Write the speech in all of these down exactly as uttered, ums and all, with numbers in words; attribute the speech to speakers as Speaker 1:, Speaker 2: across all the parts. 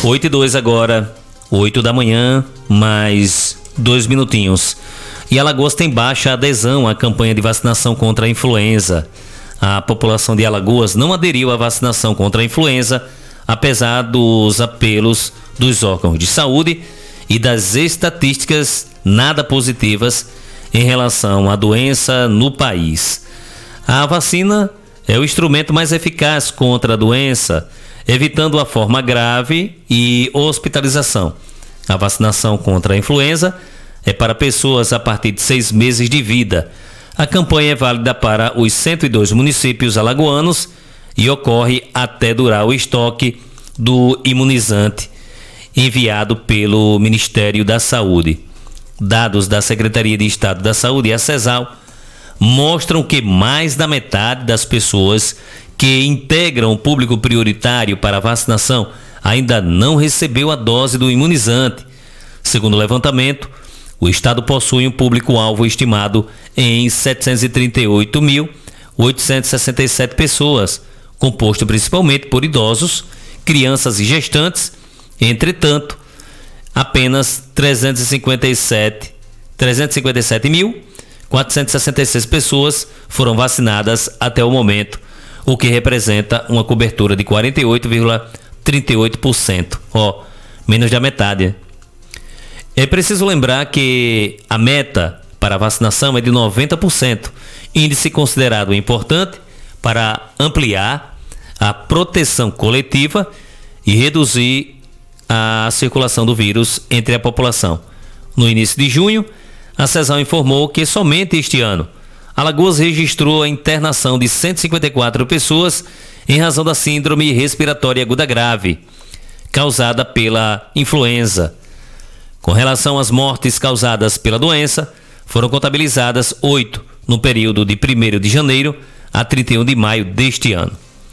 Speaker 1: oito e dois agora, oito da manhã, mais dois minutinhos. E Alagoas tem baixa adesão à campanha de vacinação contra a influenza. A população de Alagoas não aderiu à vacinação contra a influenza, apesar dos apelos dos órgãos de saúde e das estatísticas nada positivas em relação à doença no país. A vacina é o instrumento mais eficaz contra a doença, evitando a forma grave e hospitalização. A vacinação contra a influenza é para pessoas a partir de seis meses de vida. A campanha é válida para os cento e dois municípios alagoanos e ocorre até durar o estoque do imunizante enviado pelo Ministério da Saúde. Dados da Secretaria de Estado da Saúde, a CESAL, mostram que mais da metade das pessoas que integram o público prioritário para a vacinação ainda não recebeu a dose do imunizante. Segundo o levantamento, o Estado possui um público-alvo estimado em setecentos e trinta e oito mil, oitocentos e sessenta e sete pessoas, composto principalmente por idosos, crianças e gestantes. Entretanto, apenas trezentos e cinquenta e sete mil, quatrocentos e sessenta e seis pessoas foram vacinadas até o momento, o que representa uma cobertura de quarenta e oito vírgula trinta e oito por cento, ó, menos da metade. É preciso lembrar que a meta para a vacinação é de noventa por cento, índice considerado importante para ampliar a proteção coletiva e reduzir a circulação do vírus entre a população. No início de junho, a CESAL informou que somente este ano, Alagoas registrou a internação de cento e cinquenta e quatro pessoas em razão da síndrome respiratória aguda grave, causada pela influenza. Com relação às mortes causadas pela doença, foram contabilizadas oito no período de primeiro de janeiro a trinta e um de maio deste ano.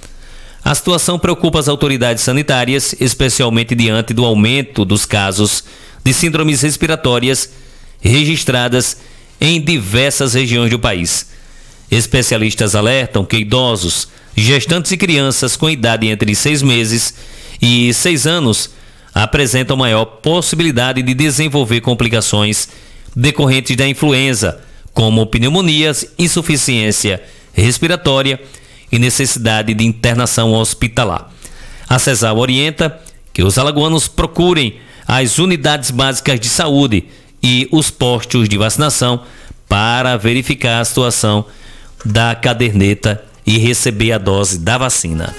Speaker 1: A situação preocupa as autoridades sanitárias, especialmente diante do aumento dos casos de síndromes respiratórias registradas em diversas regiões do país. Especialistas alertam que idosos, gestantes e crianças com idade entre seis meses e seis anos apresentam maior possibilidade de desenvolver complicações decorrentes da influenza, como pneumonias, insuficiência respiratória e necessidade de internação hospitalar. A CESAL orienta que os alagoanos procurem as unidades básicas de saúde e os postos de vacinação para verificar a situação da caderneta e receber a dose da vacina.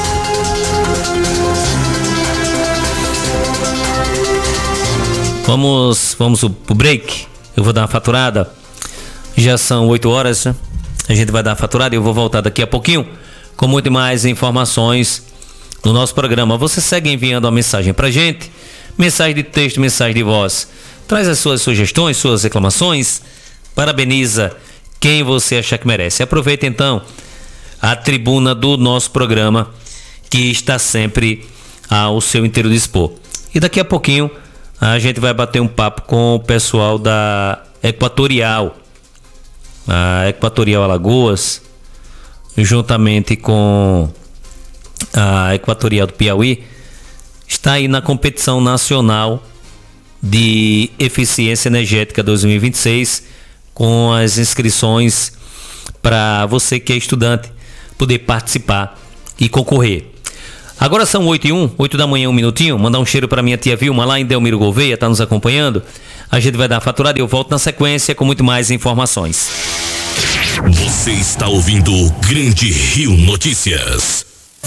Speaker 1: Vamos, vamos pro break. Eu vou dar uma faturada. Já são oito horas, né? A gente vai dar uma faturada e eu vou voltar daqui a pouquinho com muito mais informações no nosso programa. Você segue enviando uma mensagem pra gente, mensagem de texto, mensagem de voz. Traz as suas sugestões, suas reclamações, parabeniza quem você achar que merece. Aproveita então a tribuna do nosso programa, que está sempre ao seu inteiro dispor. E daqui a pouquinho a gente vai bater um papo com o pessoal da Equatorial, a Equatorial Alagoas, juntamente com a Equatorial do Piauí, está aí na competição nacional de eficiência energética dois mil e vinte e seis, com as inscrições para você que é estudante poder participar e concorrer. Agora são oito e um, oito da manhã, um minutinho. Mandar um cheiro para minha tia Vilma lá em Delmiro Gouveia, tá nos acompanhando. A gente vai dar a faturada e eu volto na sequência com muito mais informações.
Speaker 2: Você está ouvindo o Grande Rio Notícias.